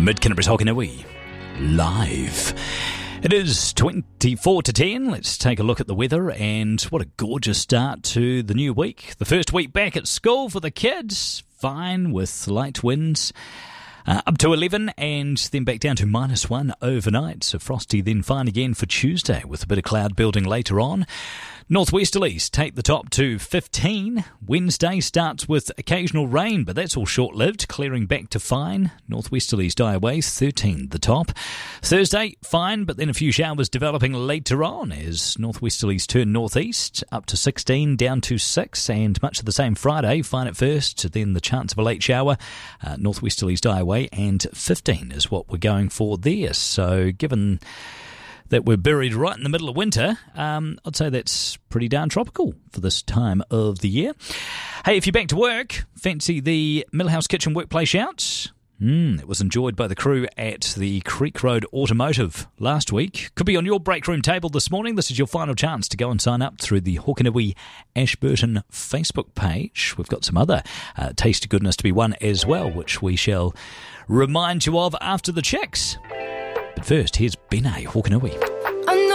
Mid-Canterbury's Hokanui, live. It is 24 to 10. Let's take a look at the weather, and what a gorgeous start to the new week. The first week back at school for the kids, fine with light winds. Up to 11 and then back down to -1 overnight. So frosty, then fine again for Tuesday with a bit of cloud building later on. Northwesterlies take the top to 15. Wednesday starts with occasional rain, but that's all short-lived, clearing back to fine. Northwesterlies die away, 13 the top. Thursday, fine, but then a few showers developing later on as northwesterlies turn northeast, up to 16, down to 6, and much of the same Friday, fine at first, then the chance of a late shower. Northwesterlies die away, and 15 is what we're going for there. So given that we're buried right in the middle of winter, I'd say that's pretty darn tropical for this time of the year. Hey, if you're back to work, fancy the Millhouse Kitchen Workplace Shout? It was enjoyed by the crew at the Creek Road Automotive last week. Could be on your break room table this morning. This is your final chance to go and sign up through the Hokanui Ashburton Facebook page. We've got some other tasty goodness to be won as well, which we shall remind you of after the checks. But first, here's Bene Hokanui.